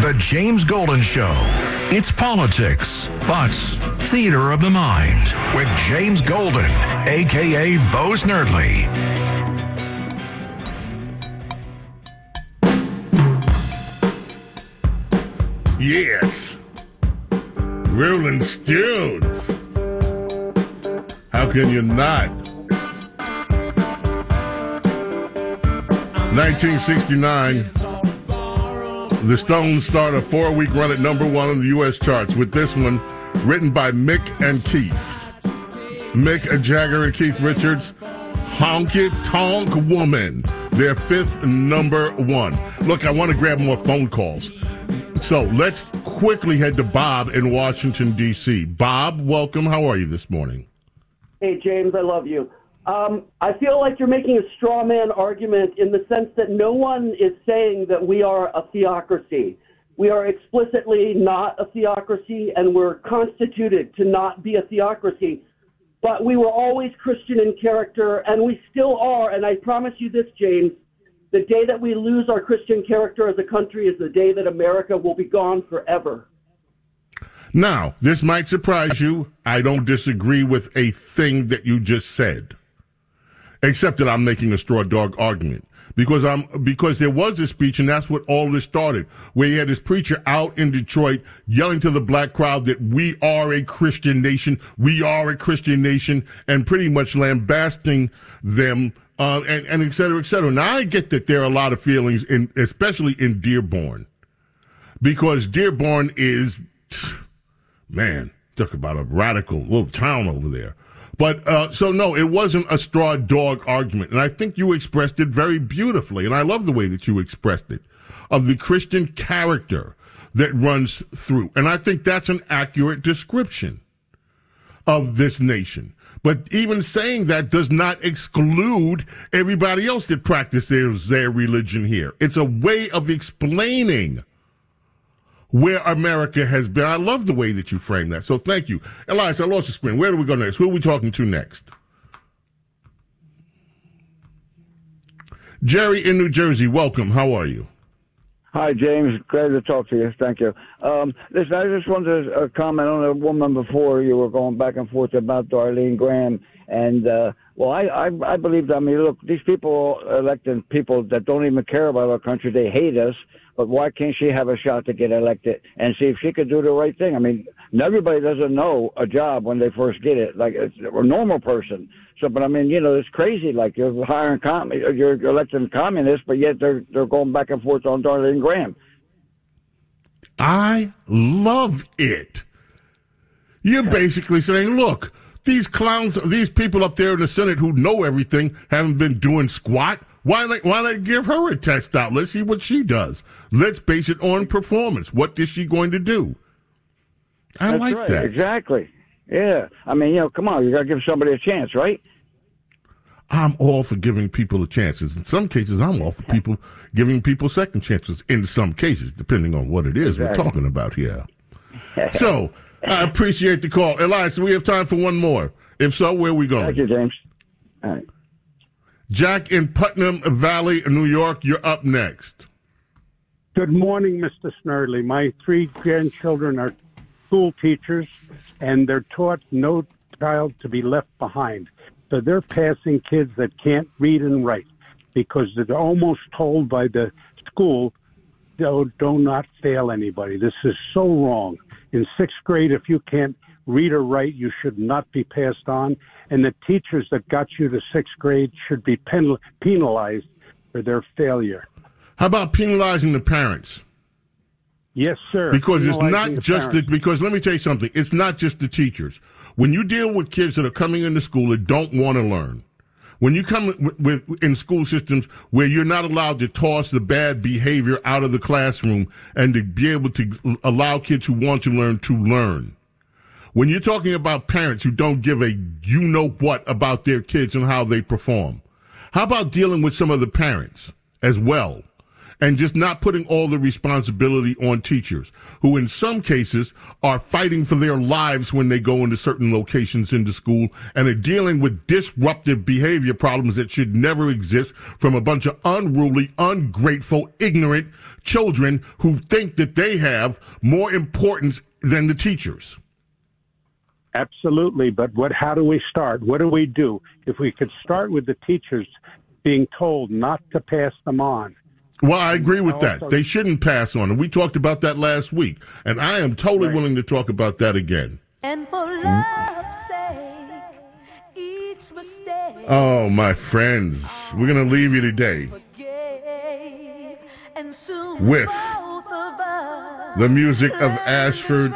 The James Golden Show. It's politics, but theater of the mind with James Golden, a.k.a. Bo Snerdley. Yes. Rolling Stones. How can you not? 1969. The Stones start a 4-week run at number one on the U.S. charts with this one written by Mick and Keith. Mick Jagger and Keith Richards, Honky Tonk Woman, their fifth number one. Look, I want to grab more phone calls. So let's quickly head to Bob in Washington, D.C. Bob, welcome. How are you this morning? Hey, James, I love you. I feel like you're making a straw man argument in the sense that no one is saying that we are a theocracy. We are explicitly not a theocracy, and we're constituted to not be a theocracy. But we were always Christian in character, and we still are. And I promise you this, James, the day that we lose our Christian character as a country is the day that America will be gone forever. Now, this might surprise you. I don't disagree with a thing that you just said. Except that I'm making a straw dog argument because there was a speech, and that's what all this started, where you had this preacher out in Detroit yelling to the black crowd that we are a Christian nation, and pretty much lambasting them, and et cetera, et cetera. Now I get that there are a lot of feelings especially in Dearborn, because Dearborn is, man, talk about a radical little town over there. But, so no, it wasn't a straw dog argument. And I think you expressed it very beautifully. And I love the way that you expressed it, of the Christian character that runs through. And I think that's an accurate description of this nation. But even saying that does not exclude everybody else that practices their religion here. It's a way of explaining where America has been. I love the way that you frame that. So thank you. Elias, I lost the screen. Where do we go next? Who are we talking to next? Jerry in New Jersey, welcome. How are you? Hi, James. Glad to talk to you. Thank you. Listen, I just wanted to comment on a woman before. You were going back and forth about Darlene Graham. And, I believe that. I mean, look, these people are electing people that don't even care about our country. They hate us. But why can't she have a shot to get elected and see if she could do the right thing? I mean, everybody doesn't know a job when they first get it, like a normal person. So, but I mean, you know, it's crazy. Like you're hiring you're electing communists, but yet they're going back and forth on Darlene Graham. I love it. You're basically saying, look, these clowns, these people up there in the Senate who know everything haven't been doing squat. Why not give her a test out? Let's see what she does. Let's base it on performance. What is she going to do? I like right. that. Exactly. Yeah. I mean, you know, come on. You got to give somebody a chance, right? I'm all for giving people a chances. In some cases, I'm all for people giving people second chances. In some cases, depending on what it is we're talking about here. So, I appreciate the call. Elias, do we have time for one more? If so, where are we going? Thank you, James. All right. Jack in Putnam Valley, New York, you're up next. Good morning, Mr. Snerdley. My 3 grandchildren are school teachers, and they're taught no child to be left behind. So they're passing kids that can't read and write because they're almost told by the school, do not fail anybody. This is so wrong. In 6th grade, if you can't read or write, you should not be passed on. And the teachers that got you to 6th grade should be penalized for their failure. How about penalizing the parents? Yes, sir. Because it's not just because let me tell you something. It's not just the teachers. When you deal with kids that are coming into school that don't want to learn, when you come in school systems where you're not allowed to toss the bad behavior out of the classroom and to be able to allow kids who want to learn. When you're talking about parents who don't give a you-know-what about their kids and how they perform, how about dealing with some of the parents as well and just not putting all the responsibility on teachers who in some cases are fighting for their lives when they go into certain locations into school and are dealing with disruptive behavior problems that should never exist from a bunch of unruly, ungrateful, ignorant children who think that they have more importance than the teachers. Absolutely, but how do we start? What do we do? If we could start with the teachers being told not to pass them on. Well, I agree with that. They shouldn't pass on. And we talked about that last week. And I am totally willing to talk about that again. And for love's sake, each mistake. Oh, my friends, we're going to leave you today with the music of Ashford